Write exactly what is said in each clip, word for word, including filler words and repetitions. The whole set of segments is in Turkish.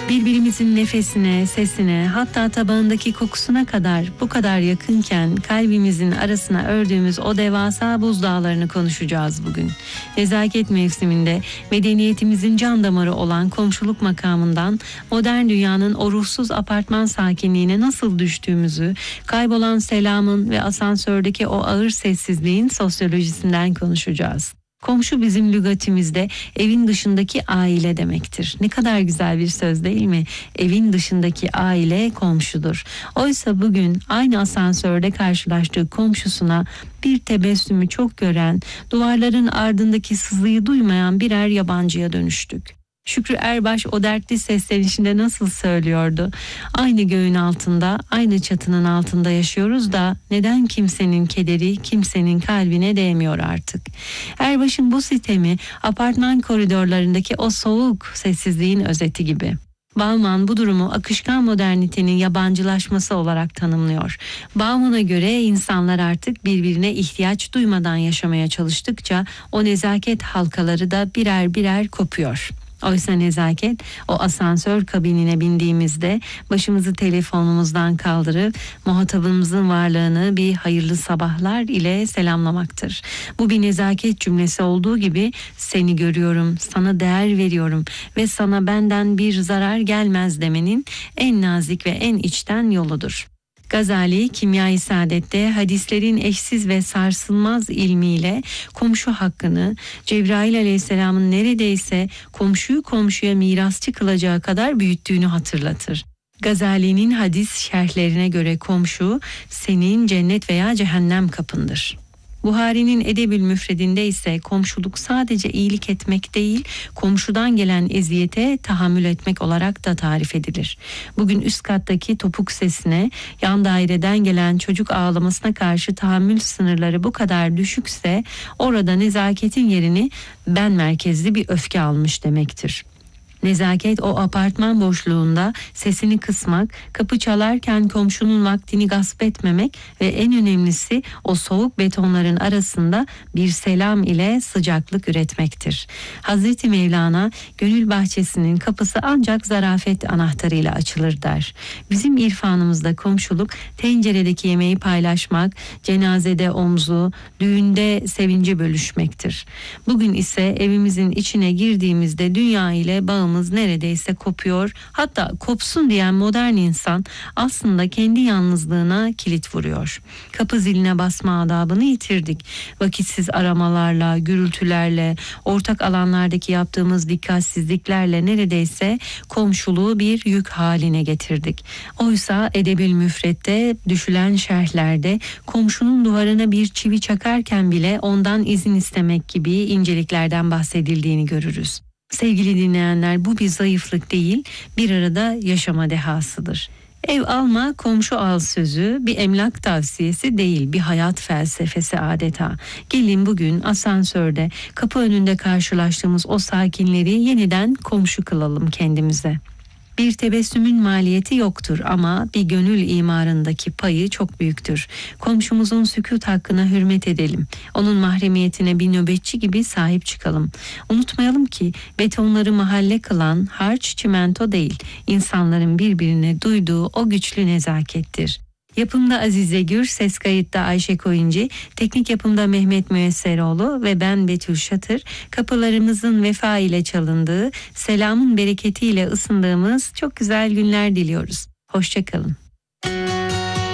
Birbirimizin nefesine, sesine, hatta tabağındaki kokusuna kadar bu kadar yakınken kalbimizin arasına ördüğümüz o devasa buzdağlarını konuşacağız bugün. Nezaket mevsiminde medeniyetimizin can damarı olan komşuluk makamından modern dünyanın o ruhsuz apartman sakinliğine nasıl düştüğümüzü, kaybolan selamın ve asansördeki o ağır sessizliğin sosyolojisinden konuşacağız. Komşu bizim lügatimizde evin dışındaki aile demektir. Ne kadar güzel bir söz değil mi? Evin dışındaki aile komşudur. Oysa bugün aynı asansörde karşılaştığı komşusuna bir tebessümü çok gören, duvarların ardındaki sızıyı duymayan birer yabancıya dönüştük. Şükrü Erbaş o dertli seslenişinde nasıl söylüyordu? Aynı göğün altında, aynı çatının altında yaşıyoruz da neden kimsenin kederi kimsenin kalbine değmiyor artık? Erbaş'ın bu sitemi apartman koridorlarındaki o soğuk sessizliğin özeti gibi. Bauman bu durumu akışkan modernitenin yabancılaşması olarak tanımlıyor. Bauman'a göre insanlar artık birbirine ihtiyaç duymadan yaşamaya çalıştıkça o nezaket halkaları da birer birer kopuyor. Oysa nezaket o asansör kabinine bindiğimizde başımızı telefonumuzdan kaldırıp muhatabımızın varlığını bir hayırlı sabahlar ile selamlamaktır. Bu bir nezaket cümlesi olduğu gibi seni görüyorum, sana değer veriyorum ve sana benden bir zarar gelmez demenin en nazik ve en içten yoludur. Gazali Kimya-i Saadet'te hadislerin eşsiz ve sarsılmaz ilmiyle komşu hakkını Cebrail Aleyhisselam'ın neredeyse komşuyu komşuya mirasçı kılacağı kadar büyüttüğünü hatırlatır. Gazali'nin hadis şerhlerine göre komşu senin cennet veya cehennem kapındır. Buhari'nin Edebül Müfredinde ise komşuluk sadece iyilik etmek değil, komşudan gelen eziyete tahammül etmek olarak da tarif edilir. Bugün üst kattaki topuk sesine, yan daireden gelen çocuk ağlamasına karşı tahammül sınırları bu kadar düşükse, orada nezaketin yerini ben merkezli bir öfke almış demektir. Nezaket o apartman boşluğunda sesini kısmak, kapı çalarken komşunun vaktini gasp etmemek ve en önemlisi o soğuk betonların arasında bir selam ile sıcaklık üretmektir. Hazreti Mevlana gönül bahçesinin kapısı ancak zarafet anahtarıyla açılır der. Bizim irfanımızda komşuluk tenceredeki yemeği paylaşmak, cenazede omzu, düğünde sevinci bölüşmektir. Bugün ise evimizin içine girdiğimizde dünya ile bağımız neredeyse kopuyor. Hatta kopsun diyen modern insan aslında kendi yalnızlığına kilit vuruyor. Kapı ziline basma adabını yitirdik. Vakitsiz aramalarla, gürültülerle, ortak alanlardaki yaptığımız dikkatsizliklerle neredeyse komşuluğu bir yük haline getirdik. Oysa Edebül Müfred'de düşülen şerhlerde komşunun duvarına bir çivi çakarken bile ondan izin istemek gibi inceliklerden bahsedildiğini görürüz. Sevgili dinleyenler, bu bir zayıflık değil, bir arada yaşama dehasıdır. Ev alma, komşu al sözü bir emlak tavsiyesi değil, bir hayat felsefesi adeta. Gelin bugün asansörde, kapı önünde karşılaştığımız o sakinleri yeniden komşu kılalım kendimize. Bir tebessümün maliyeti yoktur ama bir gönül imarındaki payı çok büyüktür. Komşumuzun sükût hakkına hürmet edelim. Onun mahremiyetine bir nöbetçi gibi sahip çıkalım. Unutmayalım ki betonları mahalle kılan harç çimento değil, insanların birbirine duyduğu o güçlü nezakettir. Yapımda Azize Gür, ses kayıtta Ayşe Koyuncu, teknik yapımda Mehmet Müesseroğlu ve ben Betül Şatır, kapılarımızın vefa ile çalındığı, selamın bereketiyle ısındığımız çok güzel günler diliyoruz. Hoşçakalın.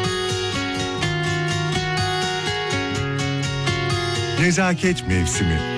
Nezaket mevsimi.